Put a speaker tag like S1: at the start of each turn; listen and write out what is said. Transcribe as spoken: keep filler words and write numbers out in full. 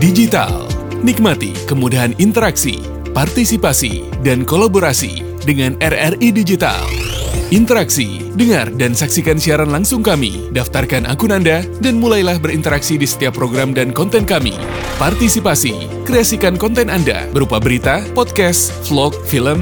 S1: Digital. Nikmati kemudahan interaksi, partisipasi, dan kolaborasi dengan R R I Digital. Interaksi, dengar dan saksikan siaran langsung kami, daftarkan akun Anda, dan mulailah berinteraksi di setiap program dan konten kami. Partisipasi, kreasikan konten Anda berupa berita, podcast, vlog, film,